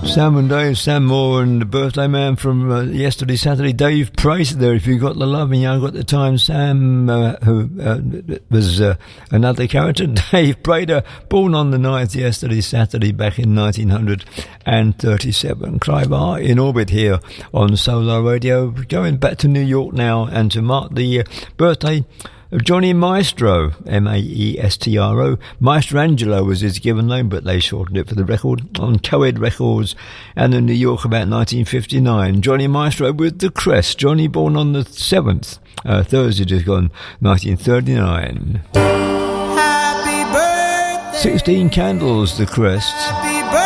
Sam and Dave, Sam Moore and the birthday man from yesterday, Saturday, Dave Price there. If you got the love and you got the time, Sam, who was another character, Dave Prater, born on the 9th yesterday, Saturday, back in 1937. Clive R in orbit here on Solar Radio. Going back to New York now and to mark the birthday of Johnny Maestro, Maestro. Maestrangelo was his given name, but they shortened it for the record on Coed Records and in New York about 1959. Johnny Maestro with the Crest. Johnny born on the 7th, Thursday just gone, 1939. Happy birthday. 16 Candles, the Crest. Happy